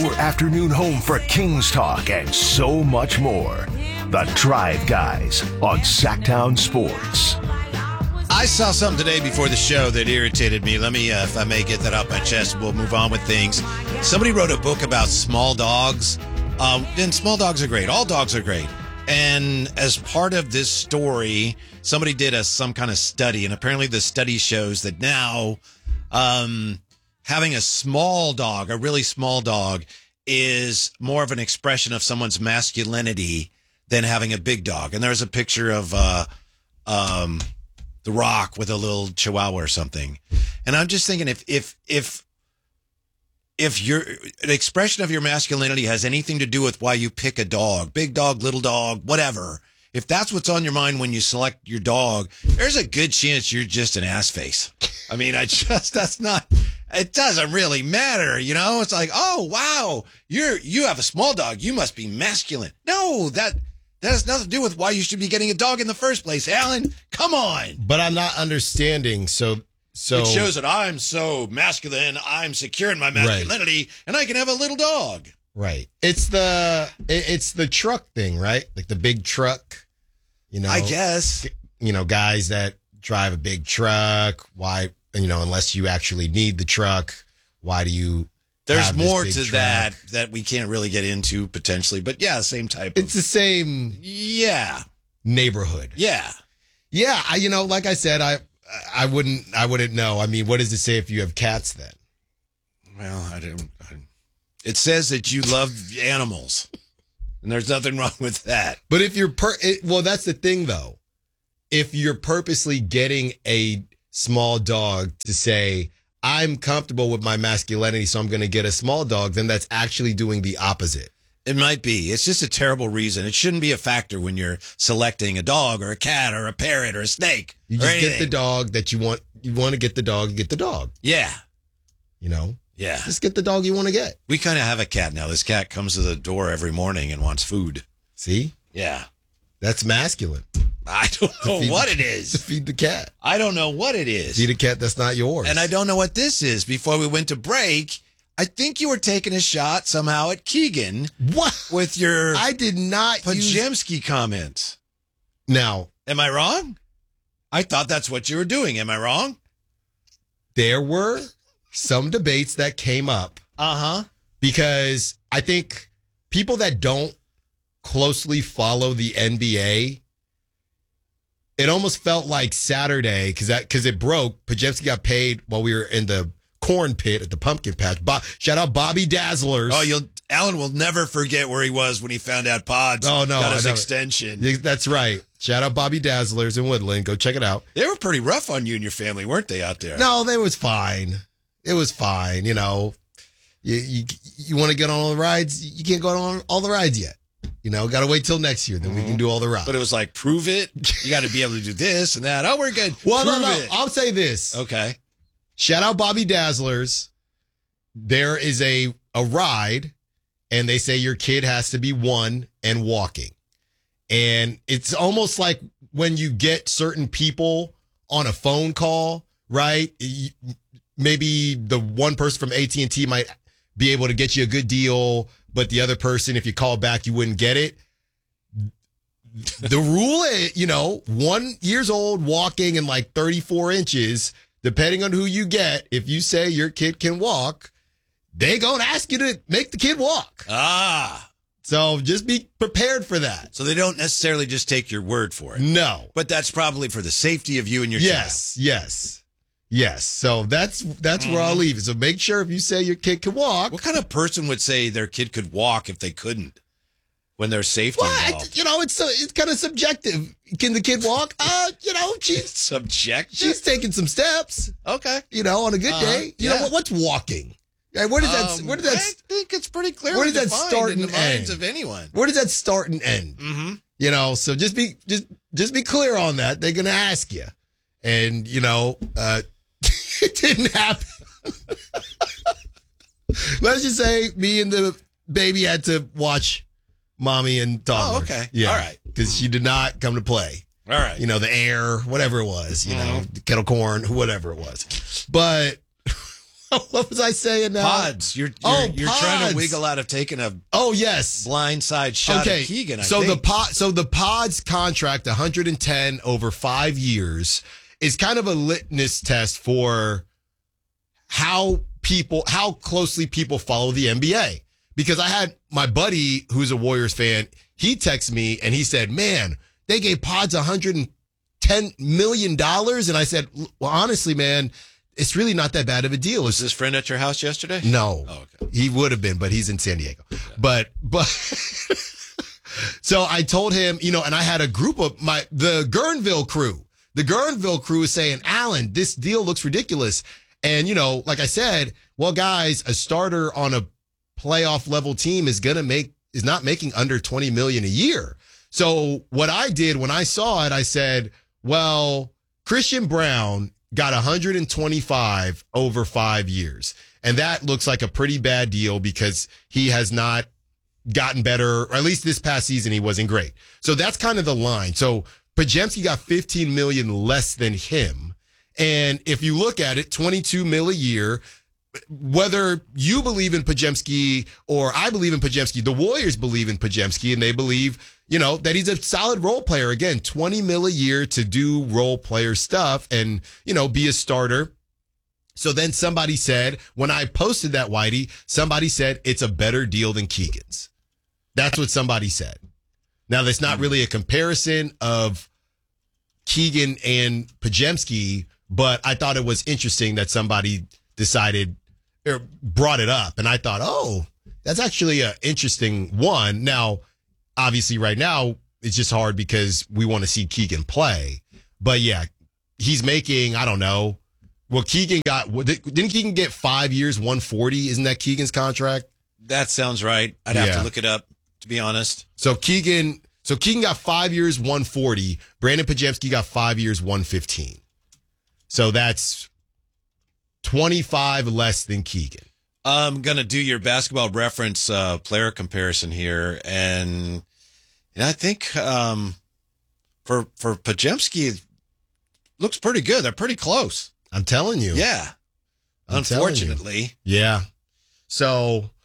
Your afternoon home for Kings Talk and so much more. The Drive Guys on Sacktown Sports. I saw something today before the show that irritated me. Let me, if I may get that off my chest, we'll move on with things. Somebody wrote a book about small dogs. And small dogs are great. All dogs are great. And as part of this story, somebody did some kind of study. And apparently the study shows that now having a small dog, a really small dog, is more of an expression of someone's masculinity than having a big dog. And there's a picture of The Rock with a little chihuahua or something. And I'm just thinking if your an expression of your masculinity has anything to do with why you pick a dog, big dog, little dog, whatever, if that's what's on your mind when you select your dog, there's a good chance you're just an ass face. I mean, it doesn't really matter, you know? It's like, oh, wow, you have a small dog. You must be masculine. No, that has nothing to do with why you should be getting a dog in the first place, Alan. Come on. But I'm not understanding. So it shows that I'm so masculine. I'm secure in my masculinity, and I can have a little dog. Right. It's the truck thing, right? Like the big truck. You know, I guess. You know, guys that drive a big truck. Why? You know, unless you actually need the truck, why do you? There's more to truck? that we can't really get into potentially, but yeah, same type. It's the same. Yeah. Neighborhood. Yeah. Yeah. Like I said, I wouldn't know. I mean, what does it say if you have cats then? Well, it says that you love animals, and there's nothing wrong with that. But if you're well, that's the thing though. If you're purposely getting a small dog to say, I'm comfortable with my masculinity, so I'm going to get a small dog, then that's actually doing the opposite. It might be. It's just a terrible reason. It shouldn't be a factor when you're selecting a dog or a cat or a parrot or a snake. You just get the dog that you want. You want to get the dog, you get the dog. Yeah. You know? Yeah. Just get the dog you want to get. We kind of have a cat now. This cat comes to the door every morning and wants food. See? Yeah. That's masculine. I don't know what it is. To feed the cat. I don't know what it is. Feed a cat that's not yours. And I don't know what this is. Before we went to break, I think you were taking a shot somehow at Keegan. What? With your I did not Pajemski comments. Now. Am I wrong? I thought that's what you were doing. Am I wrong? There were some debates that came up. Uh-huh. Because I think people that don't closely follow the NBA, it almost felt like Saturday because it broke. Pajemski got paid while we were in the corn pit at the pumpkin patch. Shout out Bobby Dazzlers. Oh, Alan will never forget where he was when he found out Pods got his extension. That's right. Shout out Bobby Dazzlers in Woodland. Go check it out. They were pretty rough on you and your family, weren't they, out there? No, they was fine. It was fine. You know, you want to get on all the rides. You can't go on all the rides yet. You know, got to wait till next year. Then we can do all the rides. But it was like, prove it. You got to be able to do this and that. Oh, we're good. Well, prove no. it. I'll say this. Okay. Shout out Bobby Dazzlers. There is a ride, and they say your kid has to be 1 and walking. And it's almost like when you get certain people on a phone call, right? Maybe the one person from AT&T might be able to get you a good deal, but the other person, if you call back, you wouldn't get it. The rule is, 1 years old, walking and like 34 inches, depending on who you get, if you say your kid can walk, they gonna ask you to make the kid walk. Ah. So just be prepared for that. So they don't necessarily just take your word for it. No. But that's probably for the safety of you and your child. Yes. So that's where I'll leave it. So make sure if you say your kid can walk. What kind of person would say their kid could walk if they couldn't? When there's safety involved? It's kind of subjective. Can the kid walk? She's subjective. She's taking some steps. Okay. On a good day. You know what's walking? Where does that? I think it's pretty clear. Where does that start and in the minds of anyone? Where does that start and end? Mm-hmm. So just be clear on that. They're gonna ask you, and it didn't happen. Let's just say me and the baby had to watch mommy and toddler. Oh, okay. Yeah. All right. Because she did not come to play. All right. The air, whatever it was, the kettle corn, whatever it was. But What was I saying now? Pods. You're trying to pods. wiggle out of taking a Yes. blindside shot at Keegan. I think. The Pods contract, 110 over 5 years, is kind of a litmus test for how closely people follow the NBA. Because I had my buddy who's a Warriors fan, he texted me and he said, man, they gave Pods $110 million. And I said, well, honestly, man, it's really not that bad of a deal. Was this friend at your house yesterday? No. Oh, okay. He would have been, but he's in San Diego. Okay. But so I told him, and I had a group of the Guerneville crew. The Guerneville crew is saying, Alan, this deal looks ridiculous. And, like I said, well, guys, a starter on a playoff level team is not making under $20 million a year. So what I did when I saw it, I said, well, Christian Braun got 125 over 5 years. And that looks like a pretty bad deal because he has not gotten better, or at least this past season, he wasn't great. So that's kind of the line. So Podziemski got 15 million less than him. And if you look at it, 22 mil a year, whether you believe in Podziemski or I believe in Podziemski, the Warriors believe in Podziemski and they believe, that he's a solid role player. Again, 20 mil a year to do role player stuff and, be a starter. So then somebody said, when I posted that, Whitey, somebody said it's a better deal than Keegan's. That's what somebody said. Now, that's not really a comparison of Keegan and Podziemski, but I thought it was interesting that somebody decided or brought it up. And I thought, oh, that's actually an interesting one. Now, obviously right now, it's just hard because we want to see Keegan play. But yeah, he's making, I don't know. Well, didn't Keegan get 5 years, 140? Isn't that Keegan's contract? That sounds right. I'd have to look it up, to be honest. So Keegan got 5 years, 140. Brandon Podziemski got 5 years, 115. So that's 25 less than Keegan. I'm going to do your basketball reference player comparison here. And I think for Podziemski, it looks pretty good. They're pretty close. I'm telling you. Yeah. Unfortunately. Yeah. So